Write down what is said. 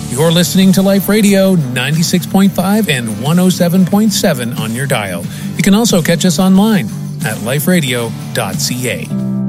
You're listening to Life Radio 96.5 and 107.7 on your dial. You can also catch us online at liferadio.ca.